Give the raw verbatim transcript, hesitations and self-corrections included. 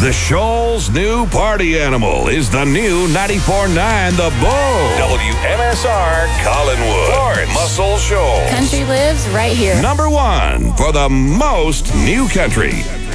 The Shoal's new party animal is the new ninety-four point nine The Bull. W M S R Collinwood, Florence, Muscle Shoals. Country lives right here. Number one for the most new country.